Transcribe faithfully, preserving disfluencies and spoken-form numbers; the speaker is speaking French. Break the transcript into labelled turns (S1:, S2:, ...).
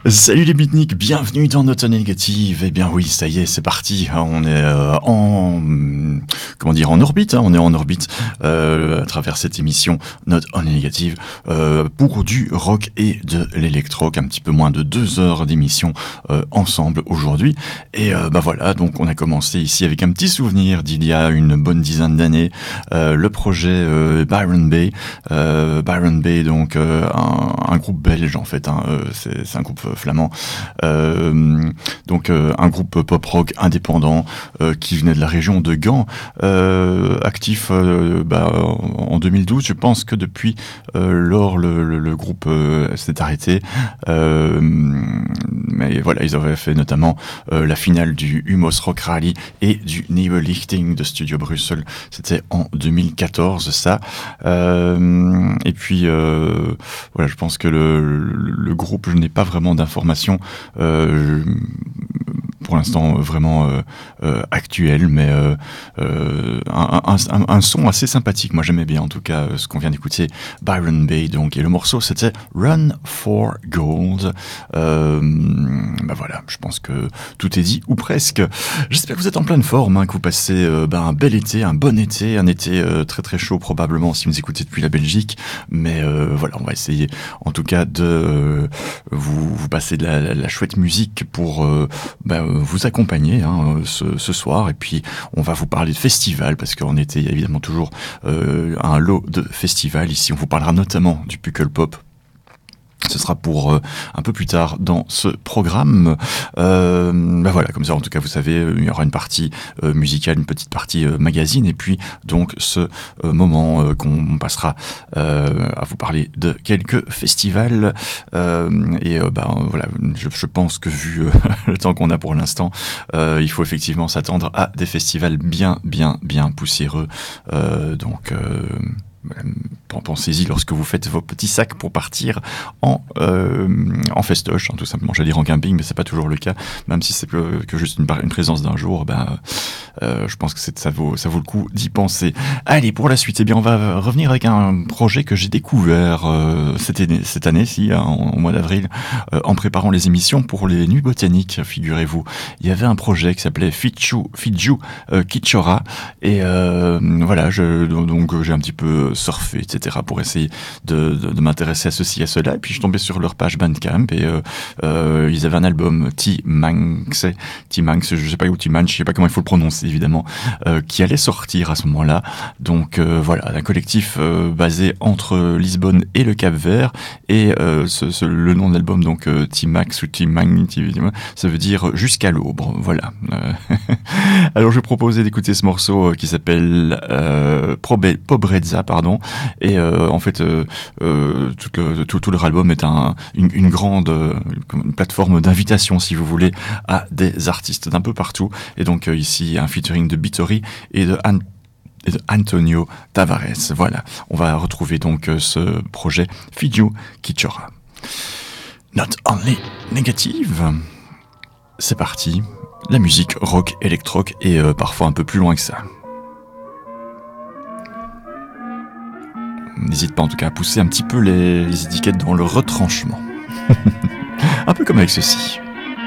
S1: Salut les beatniks, bienvenue dans Note Négative. Eh bien oui, ça y est, c'est parti. On est euh, en comment dire en orbite. Hein, on est en orbite euh, à travers cette émission Note Négative euh, pour du rock et de l'électro. Un petit peu moins de deux heures d'émission euh, ensemble aujourd'hui. Et euh, bah voilà, donc on a commencé ici avec un petit souvenir d'il y a une bonne dizaine d'années, euh, le projet euh, Byron Bay. Euh, Byron Bay, donc euh, un, un groupe belge en fait. Hein, euh, c'est, c'est un groupe flamand, euh, donc euh, un groupe pop-rock indépendant euh, qui venait de la région de Gand, euh, actif euh, bah, en deux mille douze. Je pense que depuis euh, lors le, le, le groupe euh, s'est arrêté, euh, mais voilà, ils avaient fait notamment euh, la finale du Humo's Rock Rally et du Nieuwelichting de Studio Bruxelles. C'était en deux mille quatorze, ça. Euh, et puis euh, voilà, je pense que le, le, le groupe, je n'ai pas vraiment d'informations euh, pour l'instant vraiment euh, euh, actuelles, mais euh, euh, un, un, un, un son assez sympathique. Moi j'aimais bien en tout cas ce qu'on vient d'écouter, Byron Bay, donc, et le morceau c'était Run for Gold. Euh, ben voilà, je pense que tout est dit, ou presque. J'espère que vous êtes en pleine forme, hein, que vous passez euh, ben, un bel été, un bon été, un été euh, très très chaud probablement si vous écoutez depuis la Belgique, mais euh, voilà, on va essayer en tout cas de euh, vous, vous passer de la, la, la chouette musique pour euh, ben, vous accompagner hein, ce, ce soir, et puis on va vous parler de festival, parce qu'en été il y a évidemment toujours euh, un lot de festivals. Ici on vous parlera notamment du Pukkelpop. Ce sera pour euh, un peu plus tard dans ce programme. Euh, ben voilà, comme ça, en tout cas, vous savez, il y aura une partie euh, musicale, une petite partie euh, magazine, et puis donc ce euh, moment euh, qu'on passera euh, à vous parler de quelques festivals. Euh, et euh, ben voilà, je, je pense que vu euh, le temps qu'on a pour l'instant, euh, il faut effectivement s'attendre à des festivals bien, bien, bien poussiéreux. Euh, donc euh, Pensez-y lorsque vous faites vos petits sacs pour partir en, euh, en festoche, hein, tout simplement. J'allais dire en camping, mais c'est pas toujours le cas. Même si c'est que, que juste une, une présence d'un jour, ben, euh, je pense que c'est, ça, vaut, ça vaut le coup d'y penser. Allez, pour la suite, eh bien, on va revenir avec un projet que j'ai découvert euh, cette, année, cette année, si, hein, au mois d'avril, euh, en préparant les émissions pour les Nuits Botaniques, figurez-vous. Il y avait un projet qui s'appelait Fiju, Fiju euh, Kichora, et euh, voilà, je, donc j'ai un petit peu surfer, et cetera, pour essayer de, de, de m'intéresser à ceci, à cela. Et puis je suis tombé sur leur page Bandcamp, et euh, euh, ils avaient un album, T-Manx, T-Manx, je sais pas où T-Manx, je sais pas comment il faut le prononcer, évidemment, euh, qui allait sortir à ce moment-là. Donc euh, voilà, un collectif euh, basé entre Lisbonne et le Cap-Vert, et euh, ce, ce, le nom de l'album, donc euh, T-Max ou T-Manx, ça veut dire jusqu'à l'aube, voilà. Alors je vais proposer d'écouter ce morceau qui s'appelle euh, Pobreza, pardon. Et euh, en fait, euh, euh, tout, le, tout, tout leur album est un, une, une grande euh, une plateforme d'invitation, si vous voulez, à des artistes d'un peu partout. Et donc euh, ici, un featuring de Bittori et de Anne et de Antonio Tavares. Voilà, on va retrouver donc euh, ce projet Fiju Kichora. Not only negative. C'est parti. La musique rock, électroque et euh, parfois un peu plus loin que ça. N'hésite pas en tout cas à pousser un petit peu les, les étiquettes dans le retranchement. Un peu comme avec ceci.